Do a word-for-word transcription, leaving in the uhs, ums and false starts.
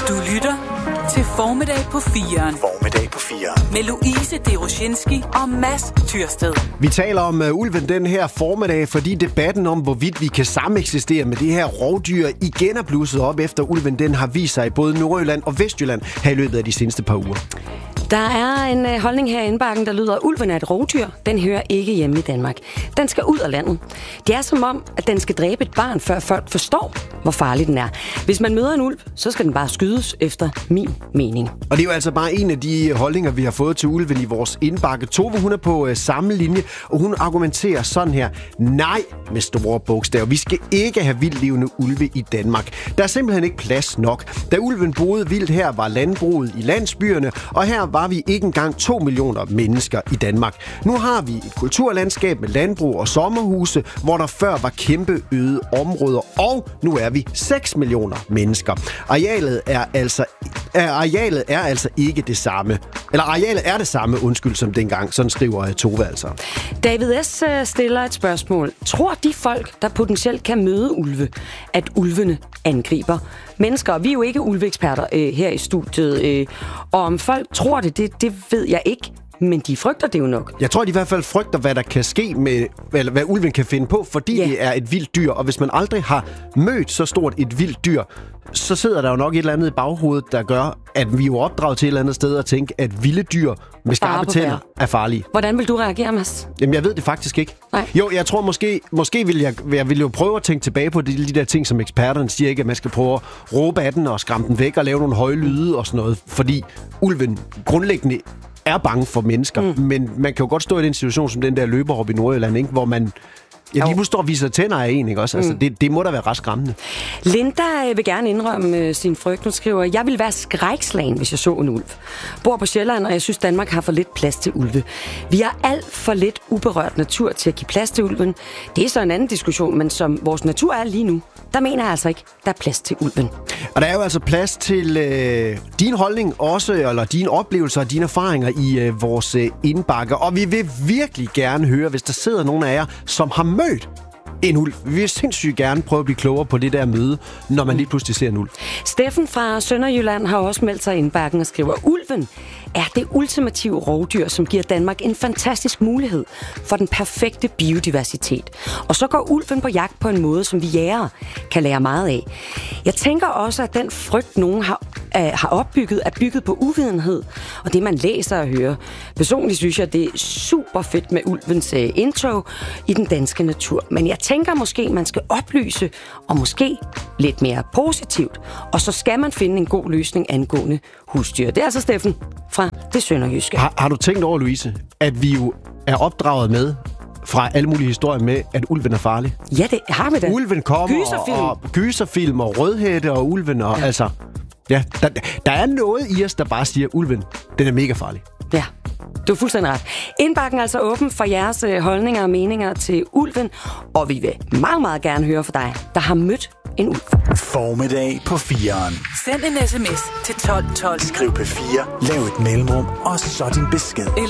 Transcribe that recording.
Du lytter til Formiddag på firen. Formiddag på firen. Med Louise Deroshinski og Mads Tyrsted. Vi taler om uh, ulven den her formiddag, fordi debatten om, hvorvidt vi kan sameksistere med det her rovdyr, igen er blusset op, efter ulven den har vist sig i både Nordjylland og Vestjylland her i løbet af de seneste par uger. Der er en øh, holdning her i indbakken, der lyder, at ulven er et rovdyr. Den hører ikke hjemme i Danmark. Den skal ud af landet. Det er som om, at den skal dræbe et barn, før folk forstår, hvor farlig den er. Hvis man møder en ulv, så skal den bare skydes efter min mening. Og det er jo altså bare en af de holdninger, vi har fået til ulven i vores indbakke. Tove, hun er på øh, samme linje, og hun argumenterer sådan her. Nej, med store bogstaver. Vi skal ikke have vildlevende ulve i Danmark. Der er simpelthen ikke plads nok. Da ulven boede vildt her, var landbruget i landsbyerne, og her var vi ikke engang to millioner mennesker i Danmark. Nu har vi et kulturlandskab med landbrug og sommerhuse, hvor der før var kæmpe øde områder, og nu er vi seks millioner mennesker. Arealet er altså, arealet er altså ikke det samme. Eller arealet er det samme, undskyld, som dengang. Sådan skriver Tove altså. David S. stiller et spørgsmål. Tror de folk, der potentielt kan møde ulve, at ulvene angriber mennesker? Vi er jo ikke ulveeksperter øh, her i studiet, øh, og om folk tror det, det, det ved jeg ikke. Men de frygter det jo nok. Jeg tror, de i hvert fald frygter, hvad der kan ske med, eller hvad ulven kan finde på, fordi yeah. det er et vildt dyr. Og hvis man aldrig har mødt så stort et vildt dyr, så sidder der jo nok et eller andet i baghovedet, der gør, at vi er jo opdraget til et eller andet sted at tænke, at vilde dyr med skarpe tænder er farlige. Hvordan vil du reagere, Mads? Jamen, jeg ved det faktisk ikke. Nej. Jo, jeg tror måske, måske vil jeg, jeg vil jo prøve at tænke tilbage på de, de der ting, som eksperterne siger, ikke, at man skal prøve at råbe af den og skræmme den væk og lave nogle høje lyde og sådan noget, fordi ulven grundlæggende er bange for mennesker, mm. men man kan jo godt stå i den situation, som den der løber op i Nordjylland, ikke? Hvor man ja, lige nu står og viser tænder af en, ikke også? Altså, mm. det, det må da være ret skræmmende. Linda vil gerne indrømme øh, sin frygt. Hun skriver, jeg vil være skrækslagen, hvis jeg så en ulv. Bor på Sjælland, og jeg synes, Danmark har for lidt plads til ulve. Vi har alt for lidt uberørt natur til at give plads til ulven. Det er så en anden diskussion, men som vores natur er lige nu, der mener jeg altså ikke, der er plads til ulven. Og der er jo altså plads til øh, din holdning også, eller dine oplevelser og dine erfaringer i øh, vores øh, indbakke. Og vi vil virkelig gerne høre, hvis der sidder nogen af jer, som har mødt en ulv. Vi vil sindssygt gerne prøve at blive klogere på det der møde, når man lige pludselig ser en ulv. Steffen fra Sønderjylland har også meldt sig i indbakken og skriver, ulven er det ultimative rovdyr, som giver Danmark en fantastisk mulighed for den perfekte biodiversitet. Og så går ulven på jagt på en måde, som vi jægere kan lære meget af. Jeg tænker også, at den frygt, nogen har, øh, har opbygget, er bygget på uvidenhed, og det man læser og hører. Personligt synes jeg, det er super fedt med ulvens øh, indtog i den danske natur. Men jeg tænker måske, man skal oplyse, og måske lidt mere positivt. Og så skal man finde en god løsning angående husdyr. Det er altså Steffen fra det sønderjyske. Har, har du tænkt over, Louise, at vi jo er opdraget med, fra alle mulige historier med, at ulven er farlig? Ja, det har vi da. Ulven kommer, gyserfilm. Og, og gyserfilm, og rødhætte, og ulven, og ja. altså... Ja, der, der er noget i os, der bare siger, at ulven, den er mega farlig. Ja, du er fuldstændig ret. Indbakken er altså åben for jeres holdninger og meninger til ulven, og vi vil meget, meget gerne høre fra dig, der har mødt en ulv. Formiddag på firen. Send en sms til tolv tolv. Skriv P fire, lav et mellemrum, og så din besked.